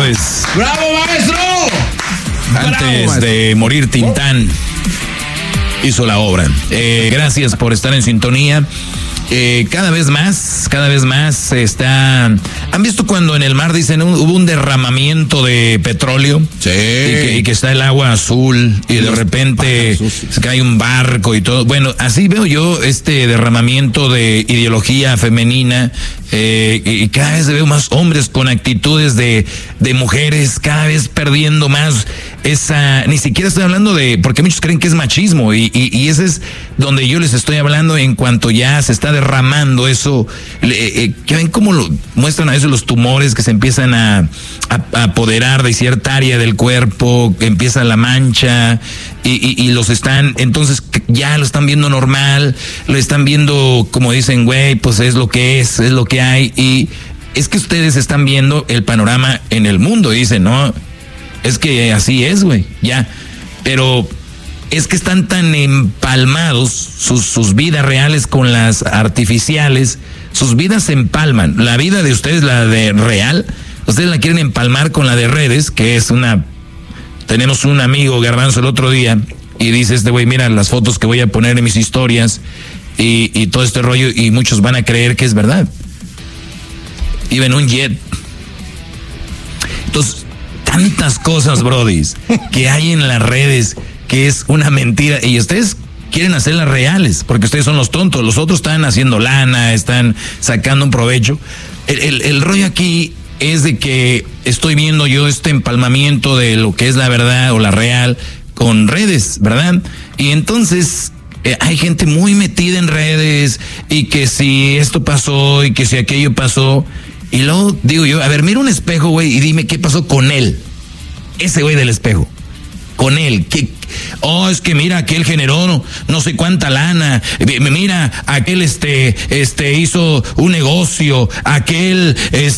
felicidades. ¡Bravo, maestro! Antes de morir, Tintán hizo la obra. Gracias por estar en sintonía. Cada vez más está. ¿Han visto cuando en el mar dicen hubo un derramamiento de petróleo? Sí. Y que está el agua azul y de repente se cae un barco y todo. Bueno, así veo yo este derramamiento de ideología femenina. Y cada vez veo más hombres con actitudes de mujeres, cada vez perdiendo más esa. Ni siquiera estoy hablando de. Porque muchos creen que es machismo. Y ese es donde yo les estoy hablando en cuanto ya se está derramando eso. Que ven cómo lo muestran a veces los tumores que se empiezan a apoderar de cierta área del cuerpo, que empieza la mancha. Y los están, entonces ya lo están viendo normal, lo están viendo como dicen, güey, pues es lo que es lo que hay. Y es que ustedes están viendo el panorama en el mundo y dicen, no, es que así es, güey, ya. Pero es que están tan empalmados sus vidas reales con las artificiales, sus vidas se empalman. La vida de ustedes, la de real, ustedes la quieren empalmar con la de redes, que es una. Tenemos un amigo, Garbanzo, el otro día, y dice este güey, mira las fotos que voy a poner en mis historias y todo este rollo, y muchos van a creer que es verdad. Iba en un jet. Entonces, tantas cosas, brodis, que hay en las redes, que es una mentira, y ustedes quieren hacerlas reales, porque ustedes son los tontos, los otros están haciendo lana, están sacando un provecho. El rollo aquí es de que estoy viendo yo este empalmamiento de lo que es la verdad o la real con redes, ¿verdad? Y entonces hay gente muy metida en redes y que si esto pasó y que si aquello pasó. Y luego digo yo, a ver, mira un espejo, güey, y dime qué pasó con él. Ese güey del espejo. Con él, es que mira, aquel generó no sé cuánta lana, mira, aquel hizo un negocio, aquel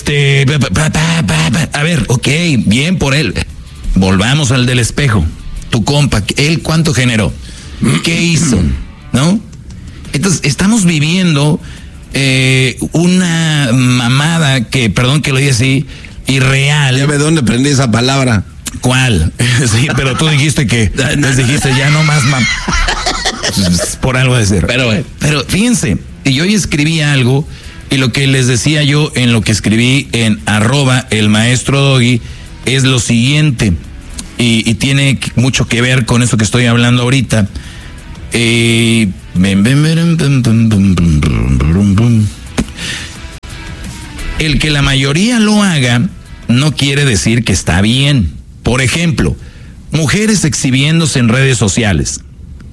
a ver, ok, bien por él. Volvamos al del espejo. Tu compa, él cuánto generó, qué hizo, ¿no? Entonces, estamos viviendo una mamada que, perdón que lo diga así, irreal. Ya ve dónde aprendí esa palabra. ¿Cuál? Sí, pero tú dijiste que les dijiste ya no más por algo de ser. Pero fíjense, y yo hoy escribí algo y lo que les decía yo en lo que escribí en @elmaestrodoggy es lo siguiente y tiene mucho que ver con eso que estoy hablando ahorita. El que la mayoría lo haga no quiere decir que está bien. Por ejemplo, mujeres exhibiéndose en redes sociales.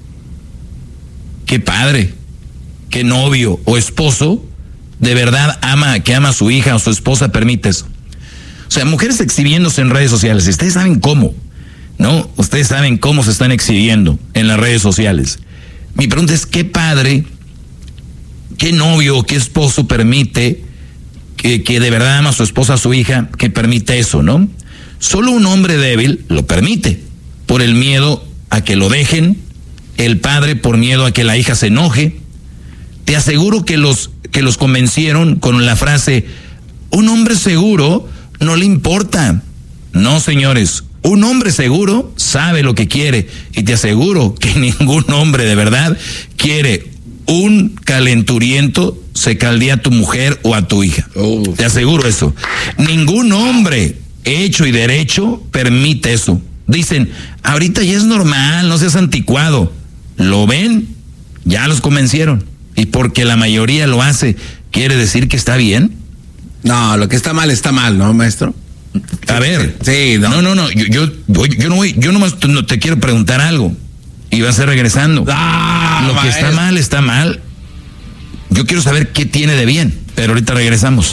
Qué padre, qué novio o esposo de verdad ama a su hija o su esposa permite eso. O sea, mujeres exhibiéndose en redes sociales. Ustedes saben cómo, ¿no? Ustedes saben cómo se están exhibiendo en las redes sociales. Mi pregunta es, qué padre, qué novio o qué esposo permite que de verdad ama a su esposa, a su hija, que permite eso, ¿no? Solo un hombre débil lo permite, por el miedo a que lo dejen, el padre por miedo a que la hija se enoje. Te aseguro que los convencieron con la frase, un hombre seguro no le importa. No, señores, un hombre seguro sabe lo que quiere, y te aseguro que ningún hombre de verdad quiere un calenturiento se caldea a tu mujer o a tu hija. Te aseguro eso. Ningún hombre hecho y derecho permite eso. Dicen, ahorita ya es normal, no seas anticuado. ¿Lo ven? Ya los convencieron. Y porque la mayoría lo hace, ¿quiere decir que está bien? No, lo que está mal, ¿no, maestro? A ver. Sí, no. No. Yo nomás te quiero preguntar algo. Y vas a ir regresando. Lo que está mal, está mal. Yo quiero saber qué tiene de bien. Pero ahorita regresamos.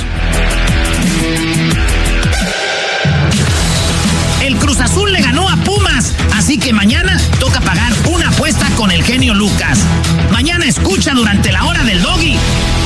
El Cruz Azul le ganó a Pumas, así que mañana toca pagar una apuesta con el genio Lucas. Mañana escucha durante la hora del Doggy